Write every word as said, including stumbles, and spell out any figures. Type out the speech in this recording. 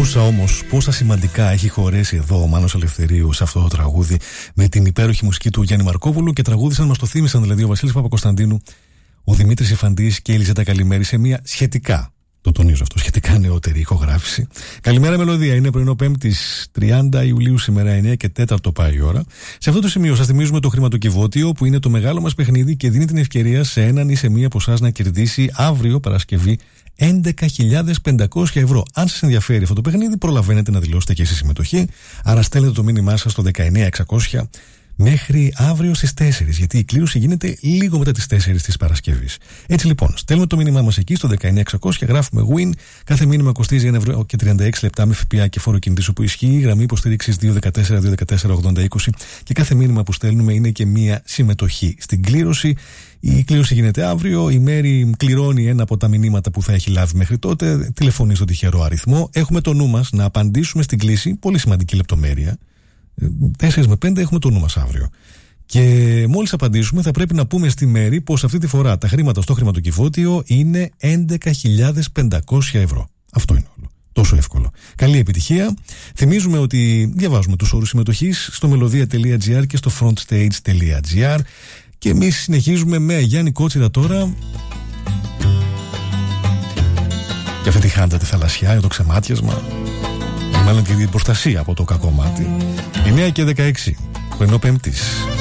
Άκουσα όμως πόσα σημαντικά έχει χωρέσει εδώ ο Μάνος Ελευθερίου σε αυτό το τραγούδι με την υπέροχη μουσική του Γιάννη Μαρκόπουλου και τραγούδισαν, μας το θύμισαν δηλαδή ο Βασίλης Παπακοσταντίνου, ο Δημήτρης Ιφαντής και η Ελίζα Καλημέρη σε μια σχετικά, το τονίζω αυτό, σχετικά νεότερη ηχογράφηση. Καλημέρα Μελωδία, είναι πρωινό Πέμπτης τριάντα Ιουλίου σήμερα, εννιά και τέσσερα πάει η ώρα. Σε αυτό το σημείο σας θυμίζουμε το χρηματοκιβώτιο που είναι το μεγάλο μας παιχνίδι και δίνει την ευκαιρία σε έναν ή σε μία από εσάς να κερδίσει αύριο Παρασκευή έντεκα χιλιάδες πεντακόσια ευρώ. Αν σας ενδιαφέρει αυτό το παιχνίδι, προλαβαίνετε να δηλώσετε και εσείς συμμετοχή. Άρα στέλνετε το μήνυμά σας στο δεκαεννιά εξακόσια μέχρι αύριο στις τέσσερις, γιατί η κλήρωση γίνεται λίγο μετά τις τέσσερις της Παρασκευής. Έτσι λοιπόν, στέλνουμε το μήνυμά μας εκεί στο δεκαεννιά εξακόσια, γράφουμε win. Κάθε μήνυμα κοστίζει ένα ευρώ και τριάντα έξι λεπτά με ΦΠΑ και φόρο κινητής όπου ισχύει. Γραμμή υποστήριξης δύο ένα τέσσερα δύο ένα τέσσερα ογδόντα είκοσι και κάθε μήνυμα που στέλνουμε είναι και μία συμμετοχή στην κλήρωση. Η κλήρωση γίνεται αύριο. Η Μέρη κληρώνει ένα από τα μηνύματα που θα έχει λάβει μέχρι τότε. Τηλεφωνεί στο τυχερό αριθμό. Έχουμε το νου μας να απαντήσουμε στην κλήση. Πολύ σημαντική λεπτομέρεια. τέσσερα με πέντε έχουμε το νου μας αύριο. Και μόλις απαντήσουμε, θα πρέπει να πούμε στη Μέρη πως αυτή τη φορά τα χρήματα στο χρηματοκιβώτιο είναι έντεκα χιλιάδες πεντακόσια ευρώ. Αυτό είναι όλο. Τόσο εύκολο. Καλή επιτυχία. Θυμίζουμε ότι διαβάζουμε τους όρους συμμετοχής στο melodia τελεία gr και στο frontstage τελεία gr. Και εμείς συνεχίζουμε με Γιάννη Κότσιρα τώρα. Και αυτή τη χάντα τη θαλασσιά για το ξεμάτιασμα. Μάλλον και την προστασία από το κακό μάτι. εννιά και δεκαέξι. Πρωινό Πέμπτης.